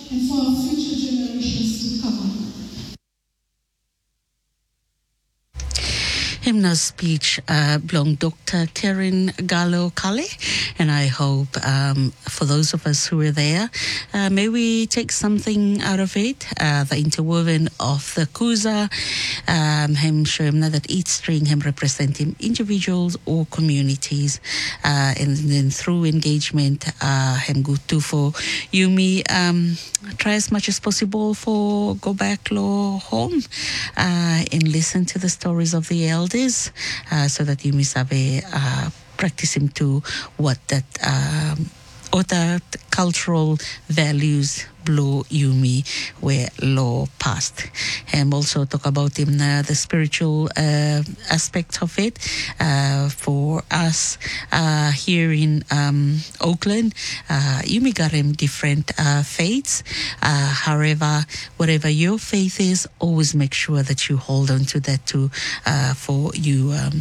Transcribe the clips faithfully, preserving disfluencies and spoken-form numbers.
and for our future generations to come. Hymnal speech uh, belong Doctor Karen Gallo Kale, and I hope um, for those of us who were there, uh, may we take something out of it. Uh, the interwoven of the kuza, um, him show him that each string him representing individuals or communities, uh, and then through engagement, uh, him go to for Yumi. Um, try as much as possible for go back lo home, uh, and listen to the stories of the elders. Uh, so that you may sabe uh, practicing to what that um, other cultural values blow Yumi were law past. And also talk about him uh, the spiritual uh, aspect of it uh, for us uh, here in um, Oakland. Uh, Yumi got him different uh, faiths. Uh, however, whatever your faith is, always make sure that you hold on to that too uh, for you. Um,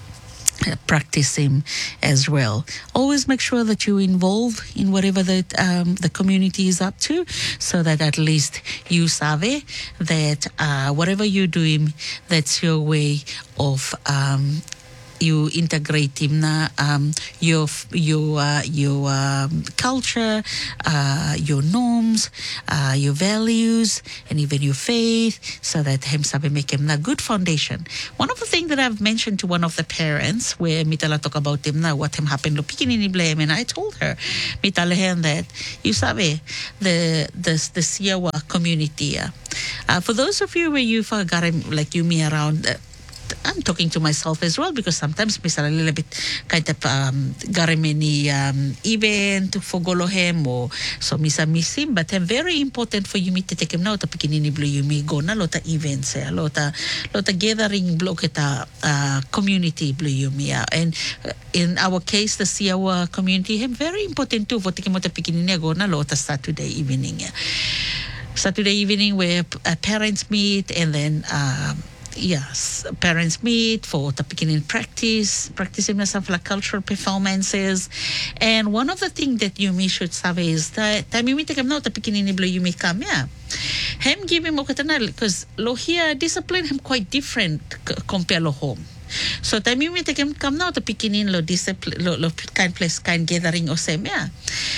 practice him as well. Always make sure that you involve in whatever that um, the community is up to, so that at least you sabe that uh, whatever you're doing, that's your way of um, you integrate him na um, your your uh, your um, culture, uh, your norms, uh, your values, and even your faith, so that him sabe make him na good foundation. One of the things that I've mentioned to one of the parents, where mitala talk about him na what him happened lo pikinini blame, and I told her mitala hen that you sabe the the the Siawa community. Uh, uh, for those of you where you forgot him like you me around. Uh, I'm talking to myself as well, because sometimes we a little bit kind of um, garimeni um, event for golohem or so misa misim, but I'm very important for you me to take him now to pikinini blue you me go na lota events eh lota lota gathering block at a uh, community blue you me and uh, in our case the Siawa community him very important too for taking mo to pikinini go na lota Saturday evening eh. Saturday evening where uh, parents meet, and then um, yes, parents meet for the beginning practice, practicing some like cultural performances. And one of the things that you may should have is that time you take him now the beginning you may come, yeah. Him give him because lo here discipline him quite different compared to home. So time you take him come now the beginning lo discipline lo, lo kind place kind gathering or same yeah.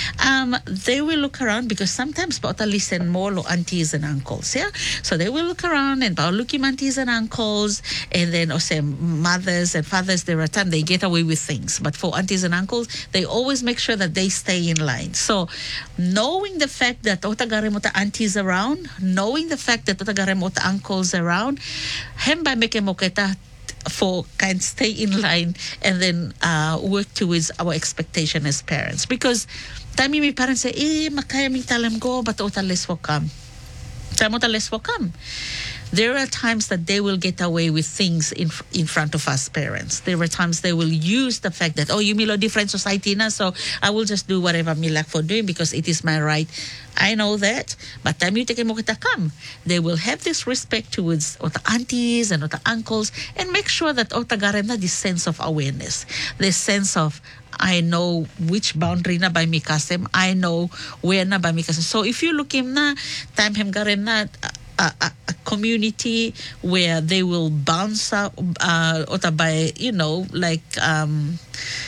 Um they will look around because sometimes about listen more lo aunties and uncles, yeah. So they will look around and about looking aunties and uncles, and then or say mothers and fathers there are time they get away with things. But for aunties and uncles, they always make sure that they stay in line. So knowing the fact that otagaremota aunties around, knowing the fact that otagaremota uncles around, hem by making moketa for kind stay in line and then uh, work towards our expectation as parents. Because time my parents say, eh, makaya mi talam go, but ota less for come. Time ota less for come. There are times that they will get away with things in in front of us parents. There are times they will use the fact that, oh, you milo different society na, so I will just do whatever me like for doing because it is my right. I know that, but time you take mo kita come, they will have this respect towards ota aunties and ota uncles, and make sure that ota garem na this sense of awareness, this sense of I know which boundary na by mi kasem, I know where na by mi kasem. So if you look him na time him garem na. A, a, a community where they will bounce out uh, or by, you know, like um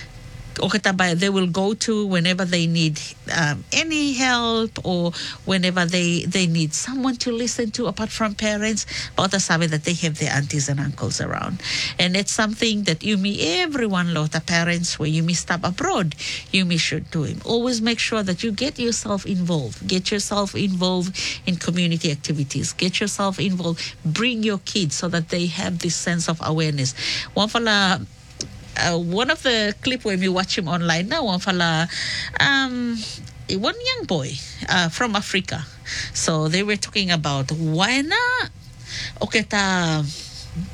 they will go to whenever they need um, any help, or whenever they, they need someone to listen to apart from parents, but sabe that they have their aunties and uncles around. And it's something that you me everyone lot of parents where you may stop abroad, you may should do it. Always make sure that you get yourself involved. Get yourself involved in community activities. Get yourself involved. Bring your kids so that they have this sense of awareness. One fala Uh, one of the clip when we watch him online now, one fella, um, one young boy uh, from Africa. So they were talking about why na okay ta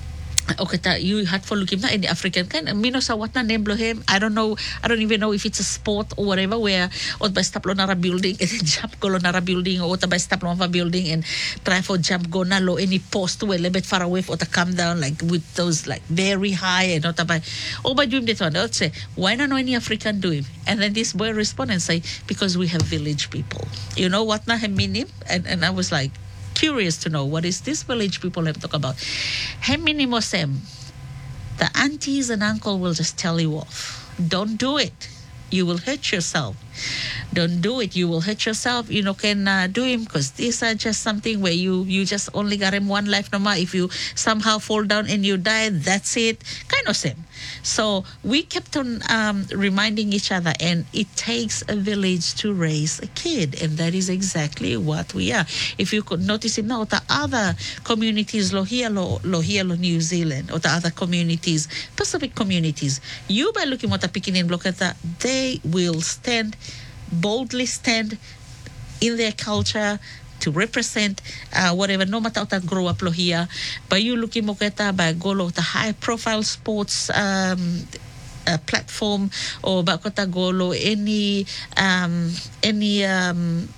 okay, ta, you had for looking na in the African kind. Mino sa what na nemblo him. I don't know. I don't even know if it's a sport or whatever. Where or by stop lo na ra building and then jump go lo na ra building or by stop lo na building and try for jump go na lo any post to a little bit far away or to come down like with those like very high and not by oh by doing that one. I'd say why not no any African do him? And then this boy respond and say because we have village people. You know what na him mean him? And and I was like. Curious to know what is this village people have talk about. Heminimosem, the aunties and uncle will just tell you off. Don't do it. You will hurt yourself. Don't do it. You will hurt yourself. You know, can uh, do him because these are just something where you you just only got him one life no more. If you somehow fall down and you die, that's it. Kind of same. So we kept on um, reminding each other, and it takes a village to raise a kid, and that is exactly what we are. If you could notice it now, the other communities, lo here, lo, lo here, lo New Zealand, or the other communities, Pacific communities, you by looking at the Peking block at that, they will stand, boldly stand in their culture, to represent uh, whatever, no matter how that grow up lo here. But you looking moketa by golo the high profile sports um, uh, platform or bakota golo any um, any um,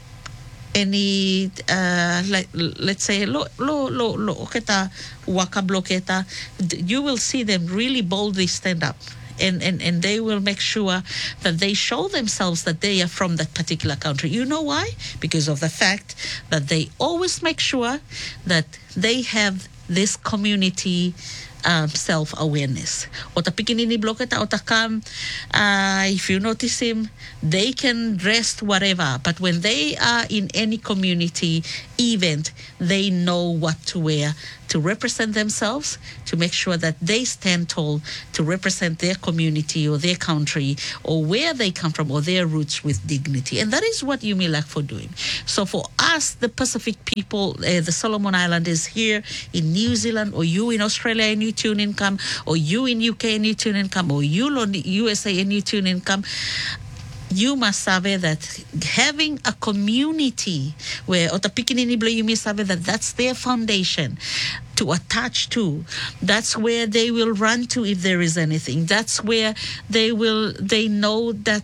any uh, like let's say lo lo lo lo oketa waka bloketa, you will see them really boldly stand up. And, and, and they will make sure that they show themselves that they are from that particular country. You know why? Because of the fact that they always make sure that they have this community um, self-awareness. O ta pikinini bloketa o ta kam, uh, if you notice him, they can dress whatever. But when they are in any community event, they know what to wear to represent themselves, to make sure that they stand tall, to represent their community or their country or where they come from or their roots with dignity. And that is what UMILAC for doing. So for us, the Pacific people, uh, the Solomon Islanders here in New Zealand, or you in Australia and you tune in come, or you in U K and you tune in come, or you in U S A and you tune in come, you must sabe that having a community where ota pikinini blo you must sabe that that's their foundation to attach to. That's where they will run to if there is anything. That's where they will they know that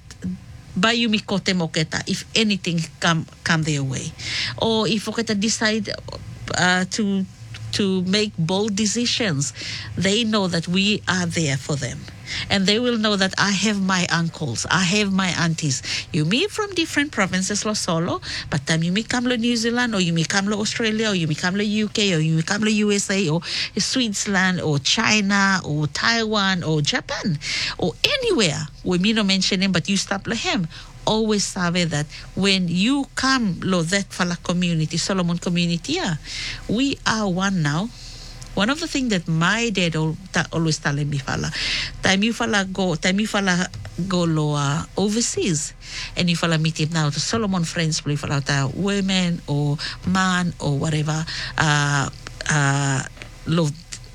bayumi kote moketa if anything come come their way, or if oketa decide uh, to to make bold decisions, they know that we are there for them. And they will know that I have my uncles, I have my aunties. You may from different provinces lo solo, but um, you may come to New Zealand, or you may come to Australia, or you may come to U K, or you may come to U S A, or Switzerland, or China, or Taiwan, or Japan, or anywhere. We may not mention him, but you stop lo him. Always sabe that when you come lo that fala community, Solomon community, yeah, we are one now. One of the things that my dad always telling me, fala, time you fala go, time you fala go lo uh, overseas, and you fala meet him now, the Solomon friends, you fala the women or man or whatever, uh, uh, lo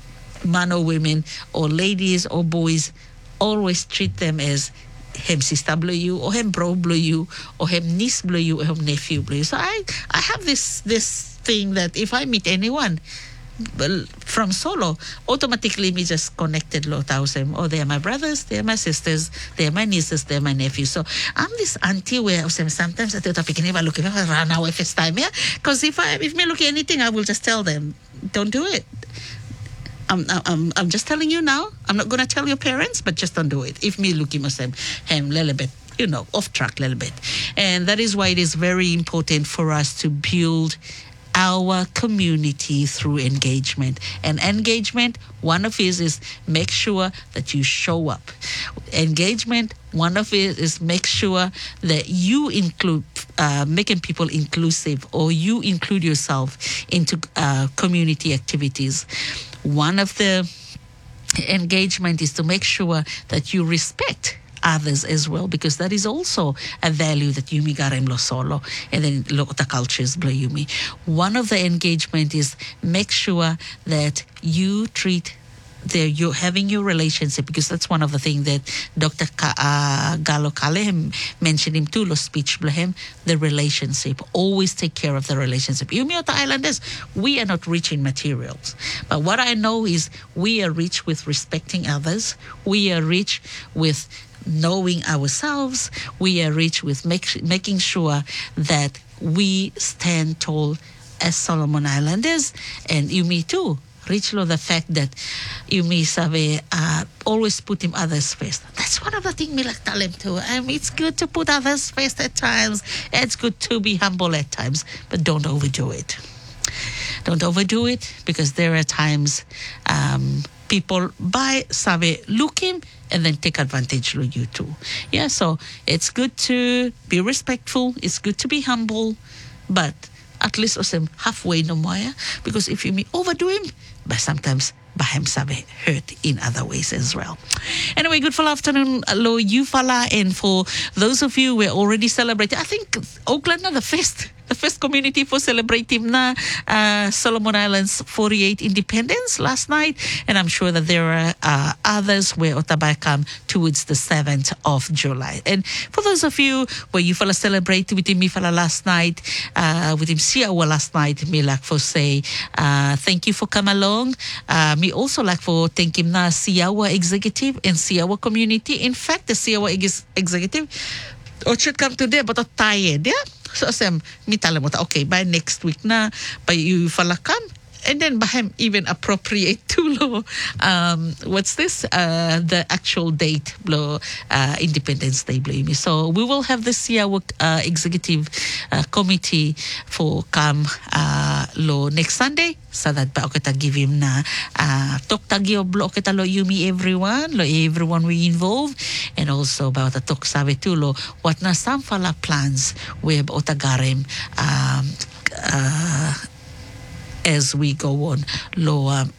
man or women or ladies or boys, always treat them as him sister blow you, or him bro blow you, or him niece blow you, or him nephew blow you. So I, I have this this thing that if I meet anyone, well, from solo, automatically me just connected lo tausem. Oh, they are my brothers, they are my sisters, they are my nieces, they are my nephews. So I'm this auntie where sometimes I tell the look run away first time, yeah. Because if I if me look at anything, I will just tell them, don't do it. I'm I'm I'm just telling you now. I'm not gonna tell your parents, but just don't do it. If me looking myself, him little bit, you know, off track a little bit, and that is why it is very important for us to build our community through engagement. And engagement, one of it is make sure that you show up. Engagement, one of it is make sure that you include, uh, making people inclusive, or you include yourself into uh, community activities. One of the engagement is to make sure that you respect others as well, because that is also a value that Yumi Garem lo solo, and then Lokota cultures blo Yumi. One of the engagement is make sure that you treat there you're having your relationship, because that's one of the things that Doctor Ka, uh, Galo Kale mentioned him too, lo speech blahem, the relationship. Always take care of the relationship. You Miota Islanders, we are not rich in materials. But what I know is we are rich with respecting others. We are rich with knowing ourselves. We are rich with make, making sure that we stand tall as Solomon Islanders, and you me too. Rich lo the fact that you may sabe uh, always put him others first. That's one of the things me like tell him too. I mean, it's good to put others first at times. It's good to be humble at times, but don't overdo it. Don't overdo it, because there are times um, people buy sabe look him and then take advantage of you too. Yeah, so it's good to be respectful. It's good to be humble, but at least osem halfway no more, because if you may overdo him, but sometimes bahem sabe hurt in other ways as well. Anyway, good full afternoon, lo you fala, and for those of you who are already celebrating, I think Oakland na the first the first community for celebrating na uh, Solomon Islands forty-eighth independence last night, and I'm sure that there are uh, others where Otabay come towards the seventh of July. And for those of you where you fala celebrate with him, me fala last night, uh, with him Siawa last night, me like for say uh, thank you for come along. Uh, me also like for thank him na Siawa executive and Siawa community. In fact, the Siawa ex- executive or should come today, but I'm tired, yeah? So, Sam, me tell him, okay, by next week na, by you fala come, and then by him even appropriate to lo, um, what's this? Uh, the actual date, lo, uh, Independence Day, blame. So we will have this year uh, executive uh, committee for come uh, lo next Sunday. So that ba kita give him na uh, talk tagi o blo kita lo yumi everyone, lo everyone we involve, and also about the talk sabe tu lo what na some fala plans we ba otagarem um uh, as we go on lo um,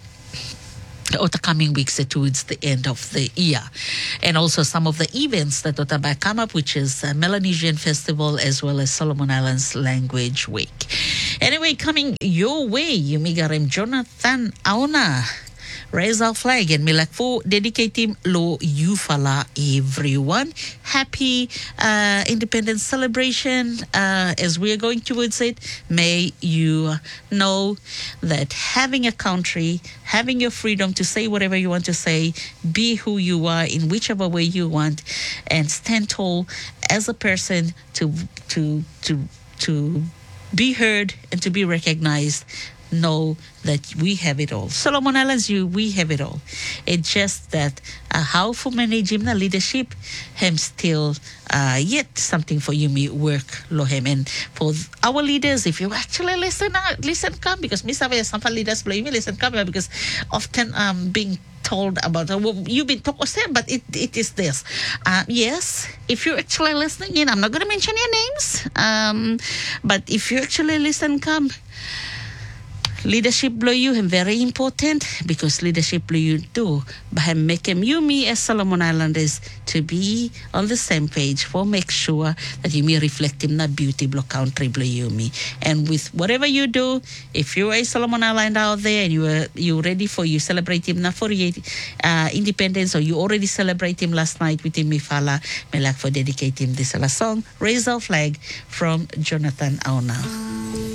or the coming weeks towards the end of the year. And also some of the events that Otabay come up, which is uh, Melanesian Festival as well as Solomon Islands Language Week. Anyway, coming your way, you migarem Jonathan Auna. Raise our flag and milak for dedicate him lo yufala everyone. Happy uh, independence celebration uh, as we are going towards it. May you know that having a country, having your freedom to say whatever you want to say, be who you are in whichever way you want, and stand tall as a person to to to to be heard and to be recognized. Know that we have it all. Solomon Islands, you, we have it all. It's just that uh, how for manage him na leadership, him still uh, yet something for you me work lo him. And for our leaders, if you actually listen, uh, listen come, because me sabi some leaders blame me listen come because often um being told about uh, well, you've been talked but it it is this. Uh, yes, if you're actually listening in, I'm not going to mention your names, um, but if you actually listen come. Leadership blow you him very important, because leadership blow you too. But him make him you me as Solomon Islanders to be on the same page for make sure that you may reflect him that beauty blow country blow you me. And with whatever you do, if you're a Solomon Island out there and you are you ready for you celebrate him na forty-eight uh, independence, or you already celebrate him last night with him Mifala, may like for dedicate him this song, Raise Our Flag from Jonathan Auna.